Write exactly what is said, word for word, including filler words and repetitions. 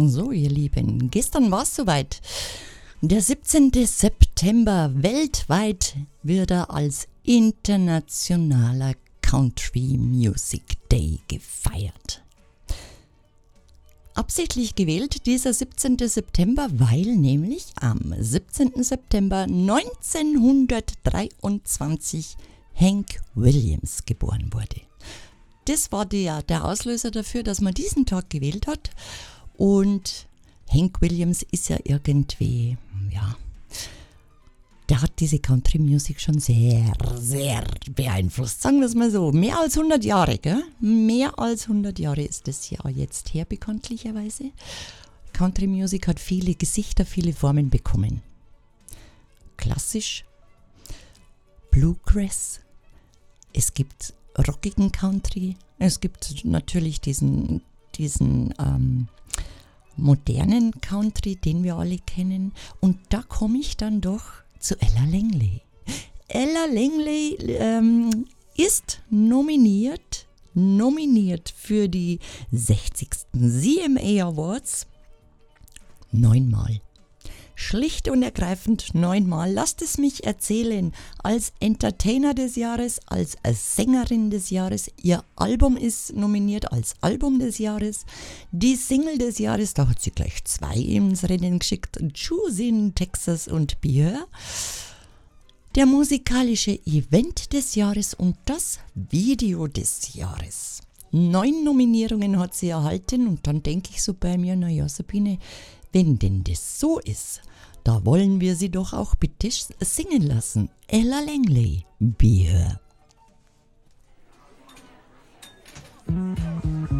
So, ihr Lieben, gestern war es soweit. Der siebzehnten September, weltweit wird er als internationaler Country Music Day gefeiert. Absichtlich gewählt dieser siebzehnten September, weil nämlich am siebzehnten September neunzehnhundertdreiundzwanzig Hank Williams geboren wurde. Das war der, der Auslöser dafür, dass man diesen Tag gewählt hat. Und Hank Williams ist ja irgendwie, ja, der hat diese Country Music schon sehr, sehr beeinflusst. Sagen wir es mal so, mehr als hundert Jahre, gell? Mehr als hundert Jahre ist das Jahr jetzt her, bekanntlicherweise. Country Music hat viele Gesichter, viele Formen bekommen. Klassisch, Bluegrass, es gibt rockigen Country, es gibt natürlich diesen, diesen ähm, modernen Country, den wir alle kennen. Und da komme ich dann doch zu Ella Langley. Ella Langley ähm, ist nominiert, nominiert für die sechzigsten C M A Awards neunmal. Schlicht und ergreifend neunmal. Lasst es mich erzählen. Als Entertainer des Jahres, als Sängerin des Jahres. Ihr Album ist nominiert als Album des Jahres. Die Single des Jahres, da hat sie gleich zwei ins Rennen geschickt. Choose in Texas und Be Her. Der musikalische Event des Jahres und das Video des Jahres. Neun Nominierungen hat sie erhalten und dann denke ich so bei mir, naja Sabine, wenn denn das so ist, da wollen wir sie doch auch bitte singen lassen. Ella Langley, Be Her.